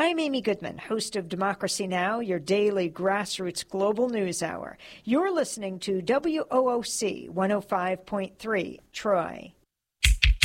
I'm Amy Goodman, host of Democracy Now!, your daily grassroots global news hour. You're listening to WOOC 105.3, Troy.